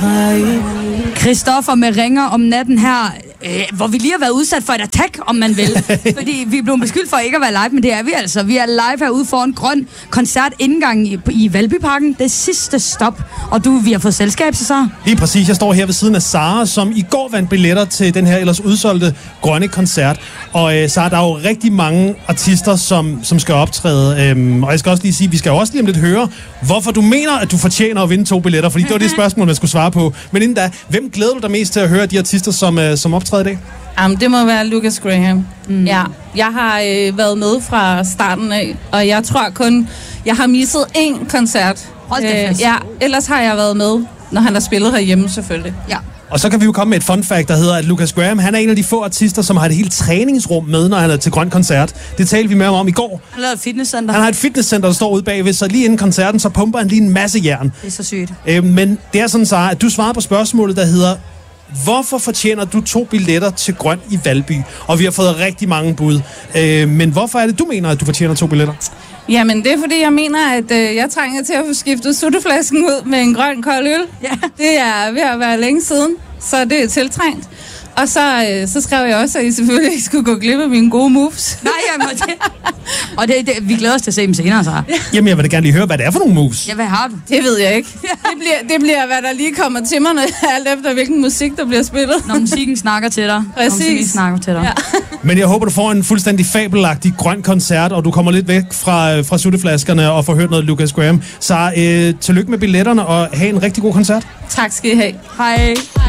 Christoffer med Ringer om natten her, hvor vi lige har været udsat for et attack, om man vil. Fordi vi er blevet beskyldt for ikke at være live, men det er vi altså. Vi er live herude foran Grøn Koncert indgang i Valbyparken. Det sidste stop. Og vi har fået selskab, så. Lige præcis. Jeg står her ved siden af Sara, som i går vandt billetter til den her ellers udsolgte Grønne Koncert. Og Sara, der er jo rigtig mange artister, som skal optræde. Og jeg skal også lige sige, vi skal jo også lige om lidt høre, hvorfor du mener, at du fortjener at vinde 2 billetter. Fordi det var det spørgsmål, man skulle svare på. Men inden da, hvem glæder du dig mest til at høre de artister, som optræder i dag? Det må være Lucas Graham. Ja, jeg har været med fra starten af, og jeg tror kun, jeg har misset 1 koncert. Ja, ellers har jeg været med, når han har spillet herhjemme selvfølgelig. Ja. Og så kan vi jo komme med et fun fact, der hedder, at Lucas Graham, han er en af de få artister, som har et helt træningsrum med, når han er til Grøn Koncert. Det talte vi med ham om i går. Han har et fitnesscenter. Han har et fitnesscenter, der står ude bagved, så lige inden koncerten, så pumper han lige en masse jern. Det er så sygt. Men det er sådan, Sara, at du svarede på spørgsmålet, der hedder, hvorfor fortjener du 2 billetter til Grøn i Valby? Og vi har fået rigtig mange bud. Men hvorfor er det, du mener, at du fortjener 2 billetter? Jamen, det er fordi, jeg mener, at jeg trænger til at få skiftet sutteflasken ud med en grøn kold øl. Ja. Det er ved at være længe siden, så det er tiltrængt. Og så skrev jeg også, at I selvfølgelig ikke skulle gå glip af mine gode moves. Nej, og vi glæder os til at se dem senere, så. Jamen, jeg vil da gerne lige høre, hvad det er for nogle moves. Ja, hvad har du? Det ved jeg ikke. Det bliver, hvad der lige kommer til mig, alt efter hvilken musik, der bliver spillet. Når musikken snakker til dig. Præcis. Ja. Men jeg håber, du får en fuldstændig fabelagtig Grøn Koncert, og du kommer lidt væk fra sutteflaskerne og får hørt noget Lucas Graham. Så tillykke med billetterne, og have en rigtig god koncert. Tak skal I have. Hej.